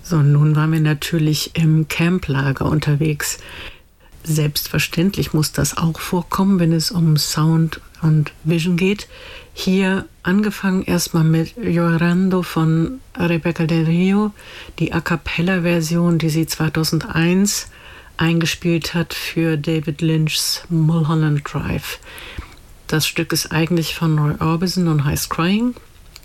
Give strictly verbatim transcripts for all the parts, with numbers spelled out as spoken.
So, nun waren wir natürlich im Camplager unterwegs. Selbstverständlich muss das auch vorkommen, wenn es um Sound und Vision geht. Hier angefangen erstmal mit Llorando von Rebecca Del Rio, die A-Cappella-Version, die sie zweitausendeins eingespielt hat für David Lynch's Mulholland Drive. Das Stück ist eigentlich von Roy Orbison und heißt Crying.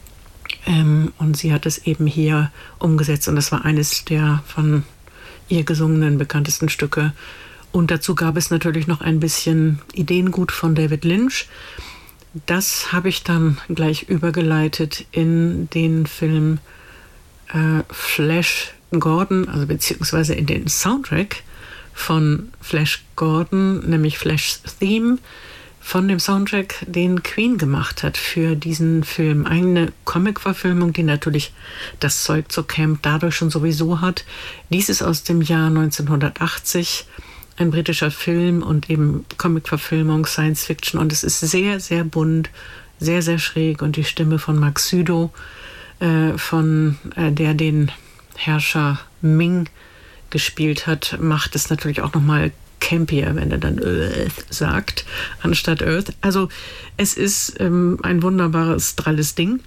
Ähm, und sie hat es eben hier umgesetzt und das war eines der von ihr gesungenen bekanntesten Stücke. Und dazu gab es natürlich noch ein bisschen Ideengut von David Lynch. Das habe ich dann gleich übergeleitet in den Film äh, Flash Gordon, also beziehungsweise in den Soundtrack von Flash Gordon, nämlich Flash's Theme, von dem Soundtrack, den Queen gemacht hat für diesen Film. Eine Comic-Verfilmung, die natürlich das Zeug zur Camp dadurch schon sowieso hat. Dies ist aus dem Jahr neunzehnhundertachtzig, ein britischer Film und eben Comic-Verfilmung, Science-Fiction. Und es ist sehr, sehr bunt, sehr, sehr schräg. Und die Stimme von Max Südow, äh, von äh, der den Herrscher Ming gespielt hat, macht es natürlich auch nochmal campier, wenn er dann Earth sagt, anstatt Earth. Also es ist ähm, ein wunderbares, dralles Ding.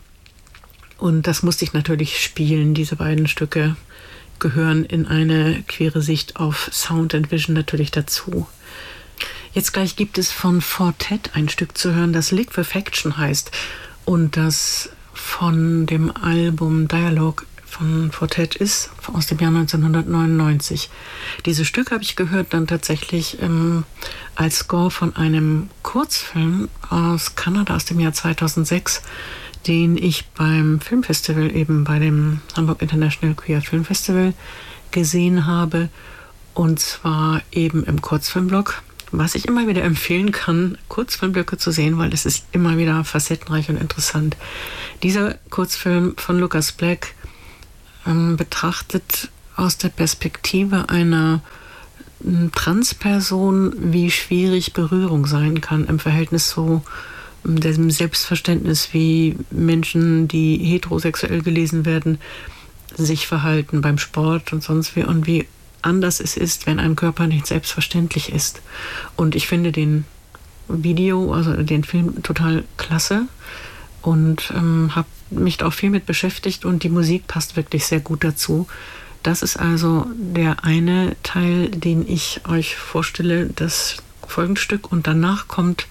Und das musste ich natürlich spielen. Diese beiden Stücke gehören in eine queere Sicht auf Sound and Vision natürlich dazu. Jetzt gleich gibt es von Fortet ein Stück zu hören, das Liquefaction heißt und das von dem Album Dialogue von Fortet ist, aus dem Jahr neunzehnhundertneunundneunzig. Dieses Stück habe ich gehört dann tatsächlich ähm, als Score von einem Kurzfilm aus Kanada aus dem Jahr zweitausendsechs, den ich beim Filmfestival, eben bei dem Hamburg International Queer Film Festival gesehen habe. Und zwar eben im Kurzfilmblock, was ich immer wieder empfehlen kann, Kurzfilmblöcke zu sehen, weil es ist immer wieder facettenreich und interessant. Dieser Kurzfilm von Lucas Black ähm, betrachtet aus der Perspektive einer ähm, Transperson, wie schwierig Berührung sein kann im Verhältnis zu dem Selbstverständnis, wie Menschen, die heterosexuell gelesen werden, sich verhalten beim Sport und sonst wie und wie anders es ist, wenn ein Körper nicht selbstverständlich ist. Und ich finde den Video, also den Film total klasse und ähm, habe mich da auch viel mit beschäftigt und die Musik passt wirklich sehr gut dazu. Das ist also der eine Teil, den ich euch vorstelle, das Folgenstück, und danach kommt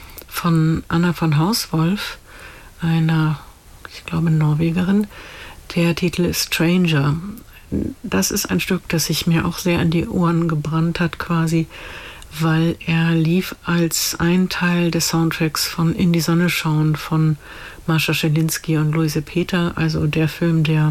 von Anna von Hauswolf, einer, ich glaube, Norwegerin. Der Titel ist Stranger. Das ist ein Stück, das sich mir auch sehr an die Ohren gebrannt hat quasi, weil er lief als ein Teil des Soundtracks von In die Sonne schauen von Mascha Schelinski und Luise Peter, also der Film, der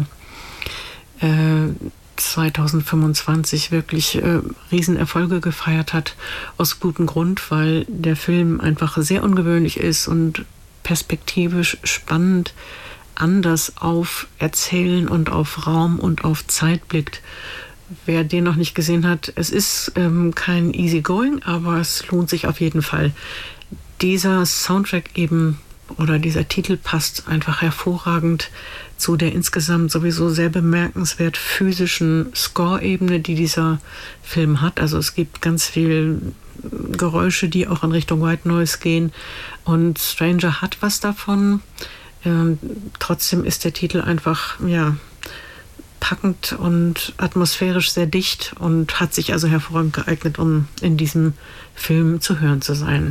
äh, zweitausendfünfundzwanzig wirklich äh, Riesenerfolge gefeiert hat, aus gutem Grund, weil der Film einfach sehr ungewöhnlich ist und perspektivisch spannend anders auf Erzählen und auf Raum und auf Zeit blickt. Wer den noch nicht gesehen hat, es ist ähm, kein Easygoing, aber es lohnt sich auf jeden Fall. Dieser Soundtrack eben oder dieser Titel passt einfach hervorragend zu der insgesamt sowieso sehr bemerkenswert physischen Score-Ebene, die dieser Film hat. Also es gibt ganz viel Geräusche, die auch in Richtung White Noise gehen. Und Stranger hat was davon. Ähm, trotzdem ist der Titel einfach, ja, packend und atmosphärisch sehr dicht und hat sich also hervorragend geeignet, um in diesem Film zu hören zu sein.